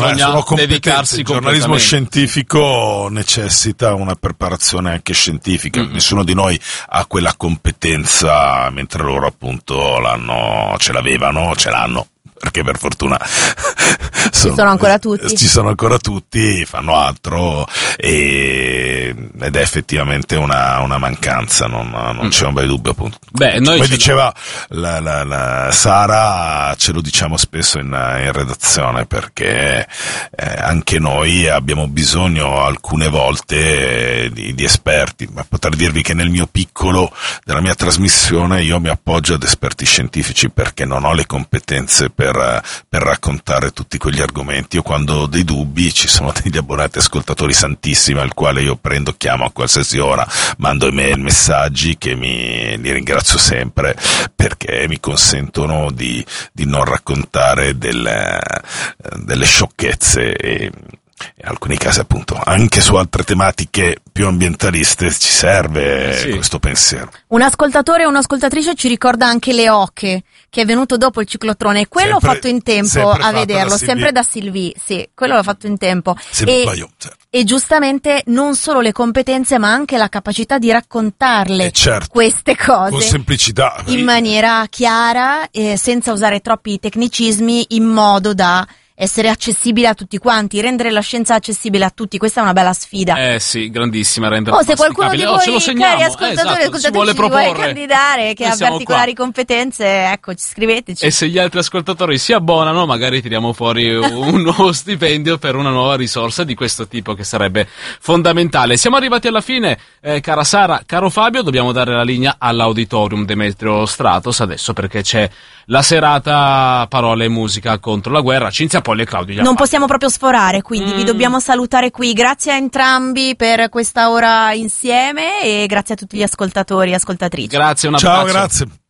bisogna dedicarsi Il giornalismo scientifico necessita una preparazione anche scientifica. Nessuno di noi ha quella competenza, mentre loro appunto ce l'hanno. Perché per fortuna ci sono ancora tutti, fanno altro ed è effettivamente una mancanza, non c'è un bel dubbio appunto. Come diceva la Sara, ce lo diciamo spesso in redazione, perché anche noi abbiamo bisogno alcune volte di esperti, ma potrei dirvi che nel mio piccolo, della mia trasmissione, io mi appoggio ad esperti scientifici perché non ho le competenze per raccontare tutti quegli argomenti. Io quando ho dei dubbi, ci sono degli abbonati ascoltatori santissimi al quale io chiamo a qualsiasi ora, mando email, messaggi che li ringrazio sempre perché mi consentono di non raccontare delle sciocchezze e in alcuni casi appunto anche su altre tematiche più ambientaliste ci serve questo pensiero. Un ascoltatore o un'ascoltatrice ci ricorda anche le oche, che è venuto dopo il ciclotrone, e quello ho fatto in tempo a vederlo, sempre da Sylvie, sì, quello l'ho fatto in tempo. E giustamente non solo le competenze ma anche la capacità di raccontarle queste cose con semplicità, in maniera chiara e senza usare troppi tecnicismi, in modo da essere accessibile a tutti quanti, rendere la scienza accessibile a tutti. Questa è una bella sfida. Sì, grandissima, renderla se qualcuno di voi, ce lo segniamo, cari ascoltatori, vuole vuole candidare, che ha particolari competenze, ecco, scriveteci. E se gli altri ascoltatori si abbonano, magari tiriamo fuori un nuovo stipendio per una nuova risorsa di questo tipo, che sarebbe fondamentale. Siamo arrivati alla fine, cara Sara, caro Fabio, dobbiamo dare la linea all'Auditorium Demetrio Stratos adesso, perché c'è la serata Parole e Musica contro la guerra. Cinzia Polli e Claudio. Non possiamo proprio sforare, quindi vi dobbiamo salutare qui. Grazie a entrambi per questa ora insieme e grazie a tutti gli ascoltatori e ascoltatrici. Grazie, un abbraccio. Ciao, grazie.